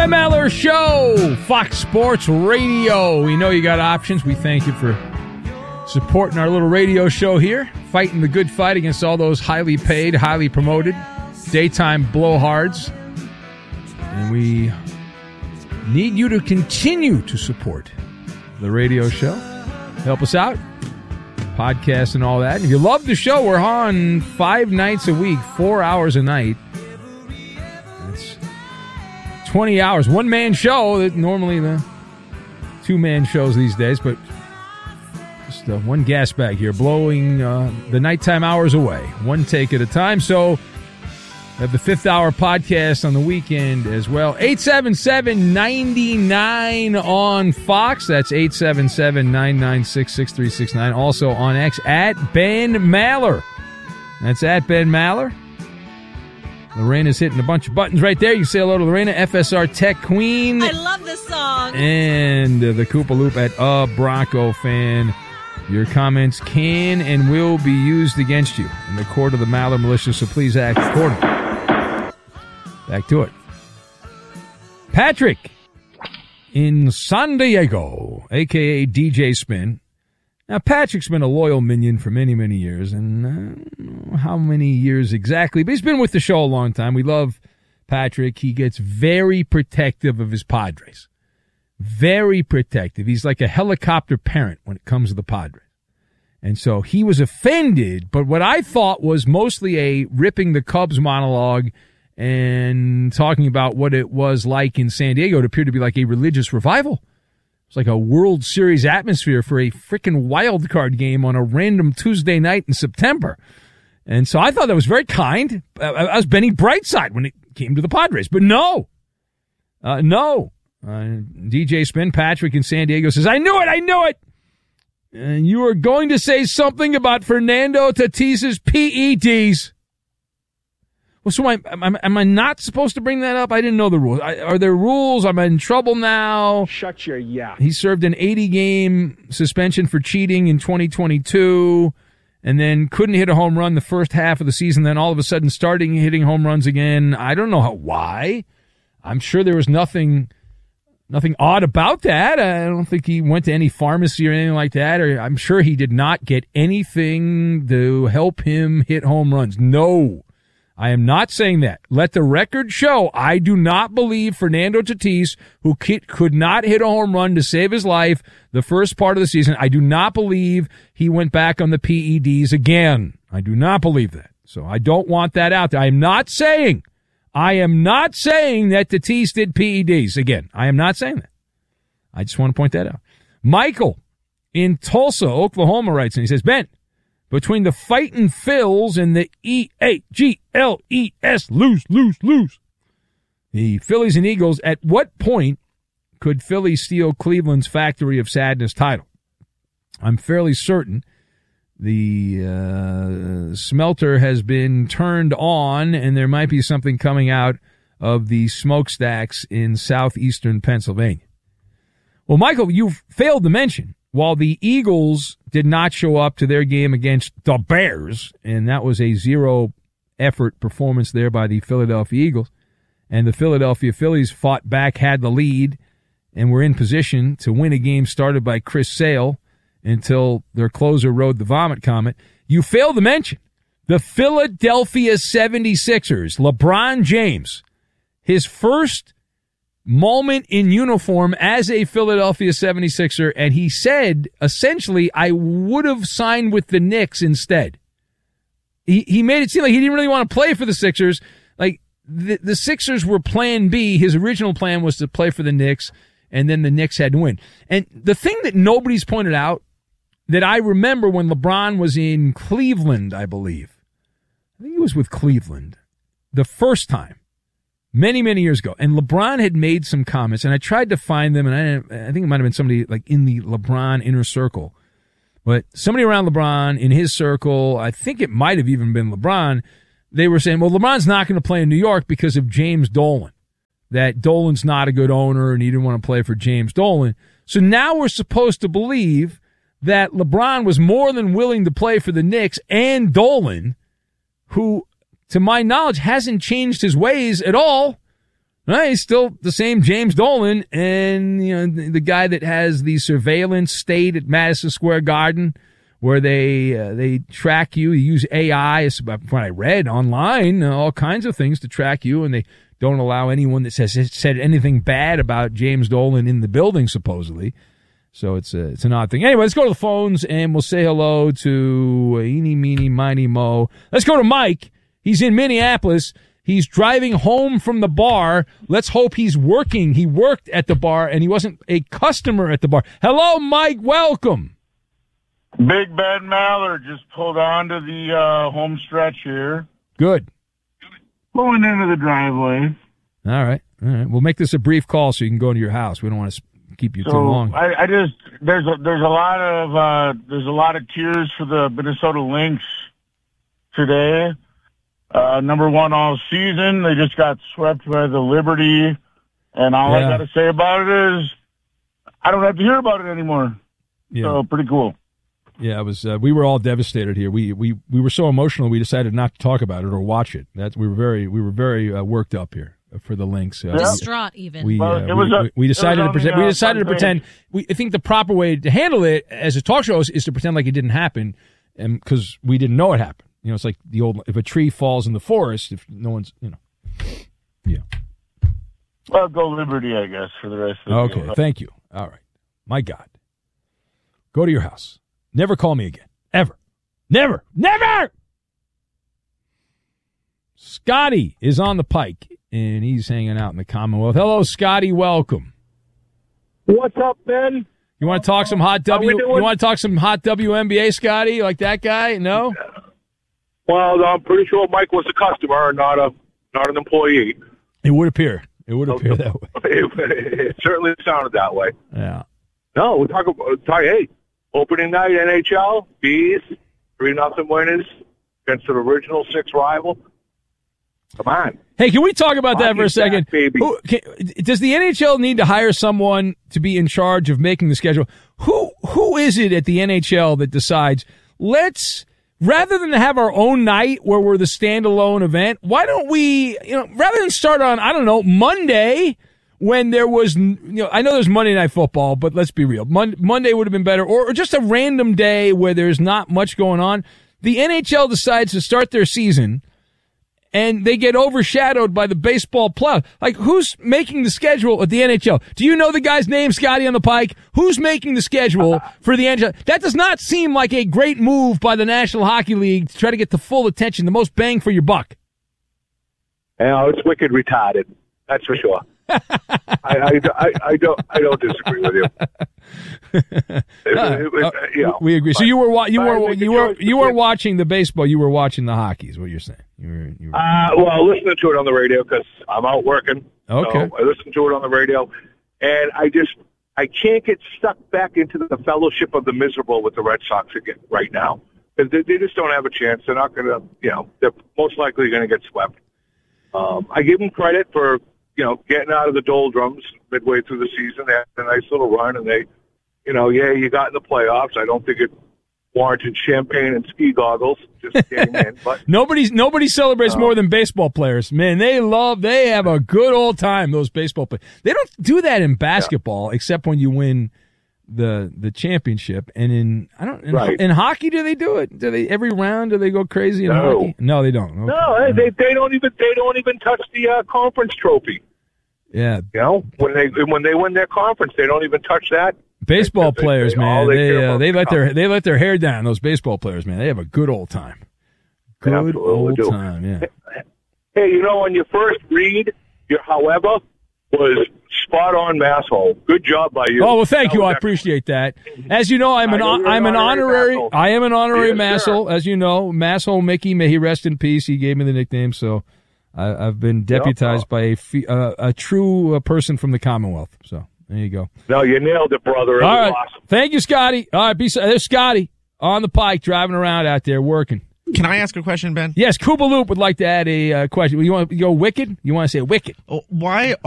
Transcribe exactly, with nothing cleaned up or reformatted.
Ben Maller Show, Fox Sports Radio. We know you got options. We thank you for supporting our little radio show here, fighting the good fight against all those highly paid, highly promoted daytime blowhards. And we need you to continue to support the radio show. Help us out, podcast and all that. And if you love the show, we're on five nights a week, four hours a night. That's twenty hours. One-man show. Normally the two-man shows these days, but just uh, one gas bag here, blowing uh, the nighttime hours away, one take at a time. So we have the fifth hour podcast on the weekend as well. eight seven seven, nine nine on Fox. That's eight seven seven, nine nine six, six three six nine. Also on X, at Ben Maller. That's at Ben Maller. Lorena's hitting a bunch of buttons right there. You can say hello to Lorena, F S R Tech Queen. I love this song. And uh, the Koopa Loop at a Bronco fan. Your comments can and will be used against you in the court of the Maller Militia, so please act accordingly. Back to it. Patrick in San Diego, a k a. D J Spin. Now, Patrick's been a loyal minion for many, many years, and I don't know how many years exactly, but he's been with the show a long time. We love Patrick. He gets very protective of his Padres. Very protective. He's like a helicopter parent when it comes to the Padres. And so he was offended, but what I thought was mostly a ripping the Cubs monologue and talking about what it was like in San Diego. It appeared to be like a religious revival. It's like a World Series atmosphere for a freaking wild card game on a random Tuesday night in September. And so I thought that was very kind. I was Benny Brightside when it came to the Padres. But no. Uh, no. Uh, D J Spin, Patrick in San Diego says, I knew it, I knew it. And you are going to say something about Fernando Tatis's P E Ds. Well, so I, am, am I not supposed to bring that up? I didn't know the rules. I, are there rules? I'm in trouble now. Shut your yeah. He served an eighty-game suspension for cheating in twenty twenty-two and then couldn't hit a home run the first half of the season, then all of a sudden starting hitting home runs again. I don't know how, why. I'm sure there was nothing nothing odd about that. I don't think he went to any pharmacy or anything like that. Or I'm sure he did not get anything to help him hit home runs. No. I am not saying that. Let the record show I do not believe Fernando Tatis, who could not hit a home run to save his life the first part of the season, I do not believe he went back on the P E Ds again. I do not believe that. So I don't want that out there. I am not saying, I am not saying that Tatis did P E Ds again. I am not saying that. I just want to point that out. Michael in Tulsa, Oklahoma writes, and he says, Ben, between the fightin' Phils and the E A G L E S, lose, lose, lose. The Phillies and Eagles, at what point could Philly steal Cleveland's Factory of Sadness title? I'm fairly certain the uh, smelter has been turned on, and there might be something coming out of the smokestacks in southeastern Pennsylvania. Well, Michael, you've failed to mention, while the Eagles did not show up to their game against the Bears, and that was a zero-effort performance there by the Philadelphia Eagles, and the Philadelphia Phillies fought back, had the lead, and were in position to win a game started by Chris Sale until their closer rode the vomit comet. You failed to mention the Philadelphia seventy-sixers, LeBron James, his first moment in uniform as a Philadelphia seventy-sixer, and he said, essentially, I would have signed with the Knicks instead. He he made it seem like he didn't really want to play for the Sixers. Like, the, the Sixers were plan B. His original plan was to play for the Knicks, and then the Knicks had to win. And the thing that nobody's pointed out, that I remember when LeBron was in Cleveland, I believe. I think he was with Cleveland the first time. Many, many years ago. And LeBron had made some comments, and I tried to find them, and I, I think it might have been somebody like in the LeBron inner circle. But somebody around LeBron in his circle, I think it might have even been LeBron, they were saying, well, LeBron's not going to play in New York because of James Dolan. That Dolan's not a good owner, and he didn't want to play for James Dolan. So now we're supposed to believe that LeBron was more than willing to play for the Knicks and Dolan, who, to my knowledge, hasn't changed his ways at all. Right, he's still the same James Dolan, and you know the, the guy that has the surveillance state at Madison Square Garden, where they uh, they track you. They use A I. It's about what I read online, uh, all kinds of things to track you, and they don't allow anyone that says said anything bad about James Dolan in the building, supposedly. So it's a, it's an odd thing. Anyway, let's go to the phones, and we'll say hello to Eeny, Meeny, Miny, Mo. Let's go to Mike. He's in Minneapolis. He's driving home from the bar. Let's hope he's working. He worked at the bar, and he wasn't a customer at the bar. Hello, Mike. Welcome. Big Ben Maller just pulled onto the uh, home stretch here. Good. Pulling into the driveway. All right. All right. We'll make this a brief call so you can go to your house. We don't want to keep you so too long. I, I just there's a there's a lot of uh, there's a lot of tears for the Minnesota Lynx today. Uh, number one all season. They just got swept by the Liberty, and all Yeah. I got to say about it is I don't have to hear about it anymore. Yeah. So pretty cool. Yeah, it was. Uh, we were all devastated here. We we we were so emotional. We decided not to talk about it or watch it. That's we were very we were very uh, worked up here for the Lynx. Uh, Distraught, even. We, Well, uh, it was we, a- we, we decided it to was pretend. on the, We uh, decided to front pretend. We I think the proper way to handle it as a talk show is, is to pretend like it didn't happen, and because we didn't know it happened. You know, it's like the old if a tree falls in the forest, if no one's you know, yeah. Well, go Liberty, I guess, for the rest of the Okay, game. thank you. All right, my God, go to your house. Never call me again. Ever. Never. Never! Scotty is on the pike, and he's hanging out in the Commonwealth. Hello, Scotty. Welcome. What's up, Ben? You want to talk some hot How we W? doing? You want to talk some hot W N B A, Scotty? You like that guy? No? Well, I'm pretty sure Mike was a customer, not a not an employee. It would appear. It would appear that way. It, it certainly sounded that way. Yeah. No, we're talking about talk, hey, opening night N H L, bees, three nothing winners against the original six rival. Come on. Hey, can we talk about that Hockey's for a second? back, baby. Who, can, does the N H L need to hire someone to be in charge of making the schedule? Who who is it at the N H L that decides, let's, rather than have our own night where we're the standalone event, why don't we, you know, rather than start on, I don't know, Monday when there was, you know, I know there's Monday Night Football, but let's be real. Mon- Monday would have been better, or, or just a random day where there's not much going on. The N H L decides to start their season, and they get overshadowed by the baseball playoff. Like, who's making the schedule at the N H L? Do you know the guy's name, Scotty, on the pike? Who's making the schedule for the N H L? That does not seem like a great move by the National Hockey League to try to get the full attention, the most bang for your buck. You know, it's wicked retarded. That's for sure. I, I, I, I don't I don't disagree with you. It, it, it, Uh, you know, we agree. So you were wa- you But I were make a you were choice you were between- watching the baseball. You were watching the hockey. Is what you're saying? You were. You were Uh, well, listening to it on the radio because I'm out working. Okay. So I listen to it on the radio, and I just I can't get stuck back into the fellowship of the miserable with the Red Sox again right now because they, they just don't have a chance. They're not going to, you know, they're most likely going to get swept. Um, I give them credit for you know getting out of the doldrums midway through the season. They had a nice little run, and they, you know, yeah, you got in the playoffs. I don't think it warranted champagne and ski goggles just getting in, but. Nobody's nobody celebrates No. more than baseball players. Man, they love they have a good old time, those baseball players. They don't do that in basketball except when you win the the championship. And in I don't in, Right. in hockey do they do it? Do they every round do they go crazy in No. hockey? No, they don't. Okay. No, they they don't even they don't even touch the uh, conference trophy. Yeah. You know, when they when they win their conference, they don't even touch that. Baseball They- they- players, they- man, all they they care uh, about they is let their cup. they let their hair down, those baseball players, man. They have a good old time. Good Absolutely old do. time, yeah. Hey, you know, on your first read, your however was spot on, masshole. Good job by you. Oh well, thank That you. was I appreciate that. As you know, I'm an I know you're I'm an an honorary honorary masshole. I am an honorary Yes, masshole. As you know, masshole Mickey, may he rest in peace. He gave me the nickname, so I, I've been deputized by a fe- uh, a true uh, person from the Commonwealth. So there you go. No, you nailed it, brother. It All was right, awesome. thank you, Scotty. All right, be sa- there's Scotty on the pike driving around out there working. Can I ask a question, Ben? Yes, Kuba Loop would like to add a uh, question. You want to go wicked? You want to say wicked? Oh, Why